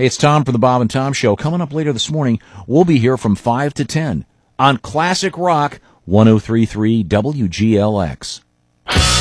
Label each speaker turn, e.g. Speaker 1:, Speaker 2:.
Speaker 1: Hey, it's Tom for the Bob and Tom Show. Coming up later this morning, we'll be here from 5 to 10 on Classic Rock 103.3 WGLX.